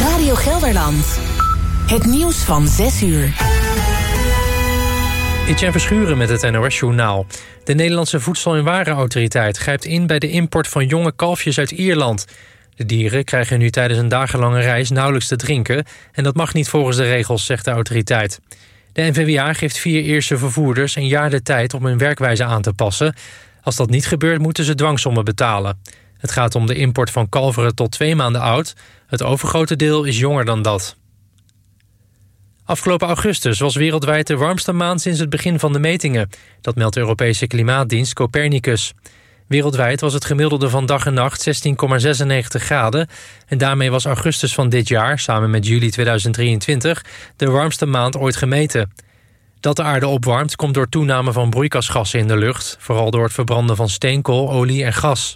Radio Gelderland. Het nieuws van 6 uur. Etienne Verschuren met het NOS-journaal. De Nederlandse Voedsel- en Warenautoriteit grijpt in bij de import van jonge kalfjes uit Ierland. De dieren krijgen nu tijdens een dagenlange reis nauwelijks te drinken en dat mag niet volgens de regels, zegt de autoriteit. De NVWA geeft 4 Ierse vervoerders een jaar de tijd om hun werkwijze aan te passen. Als dat niet gebeurt, moeten ze dwangsommen betalen. Het gaat om de import van kalveren tot 2 maanden oud. Het overgrote deel is jonger dan dat. Afgelopen augustus was wereldwijd de warmste maand sinds het begin van de metingen. Dat meldt de Europese klimaatdienst Copernicus. Wereldwijd was het gemiddelde van dag en nacht 16,96 graden. En daarmee was augustus van dit jaar, samen met juli 2023... de warmste maand ooit gemeten. Dat de aarde opwarmt komt door toename van broeikasgassen in de lucht, vooral door het verbranden van steenkool, olie en gas.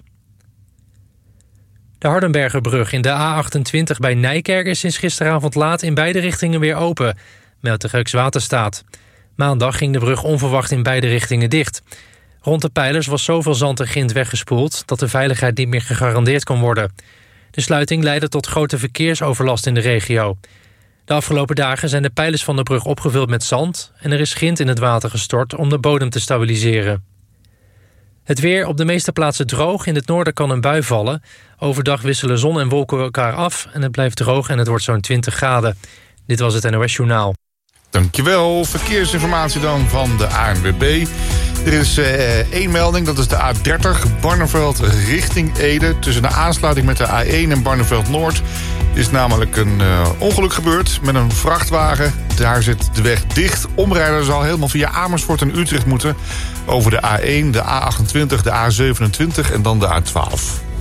De Hardenbergerbrug in de A28 bij Nijkerk is sinds gisteravond laat in beide richtingen weer open, meldt de Rijkswaterstaat. Maandag ging de brug onverwacht in beide richtingen dicht. Rond de pijlers was zoveel zand en grind weggespoeld dat de veiligheid niet meer gegarandeerd kon worden. De sluiting leidde tot grote verkeersoverlast in de regio. De afgelopen dagen zijn de pijlers van de brug opgevuld met zand en er is grind in het water gestort om de bodem te stabiliseren. Het weer op de meeste plaatsen droog. In het noorden kan een bui vallen. Overdag wisselen zon en wolken elkaar af en het blijft droog en het wordt zo'n 20 graden. Dit was het NOS Journaal. Dankjewel. Verkeersinformatie dan van de ANWB. Er is 1 melding, dat is de A30 Barneveld richting Ede. Tussen de aansluiting met de A1 en Barneveld Noord is namelijk een ongeluk gebeurd met een vrachtwagen. Daar zit de weg dicht. Omrijden zal helemaal via Amersfoort en Utrecht moeten. Over de A1, de A28, de A27 en dan de A12.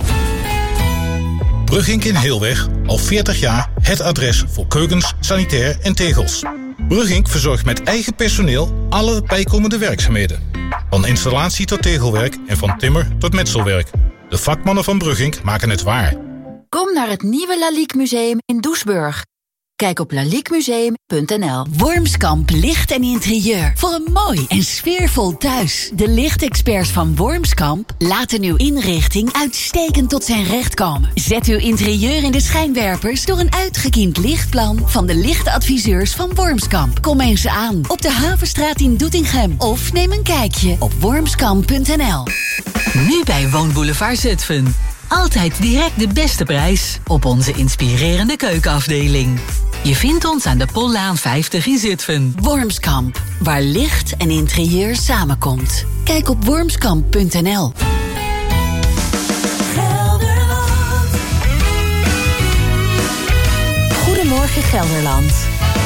Brugink in Heelweg, al 40 jaar het adres voor keukens, sanitair en tegels. Brugink verzorgt met eigen personeel alle bijkomende werkzaamheden. Van installatie tot tegelwerk en van timmer tot metselwerk. De vakmannen van Brugink maken het waar. Kom naar het nieuwe Lalique Museum in Doesburg. Kijk op laliquemuseum.nl. Wormskamp Licht en Interieur. Voor een mooi en sfeervol thuis. De lichtexperts van Wormskamp laten uw inrichting uitstekend tot zijn recht komen. Zet uw interieur in de schijnwerpers door een uitgekiend lichtplan van de lichtadviseurs van Wormskamp. Kom eens aan op de Havenstraat in Doetinchem of neem een kijkje op wormskamp.nl. Nu bij Woonboulevard Zutphen. Altijd direct de beste prijs op onze inspirerende keukenafdeling. Je vindt ons aan de Pollaan 50 in Zutphen. Wormskamp, waar licht en interieur samenkomt. Kijk op wormskamp.nl. Goedemorgen Gelderland.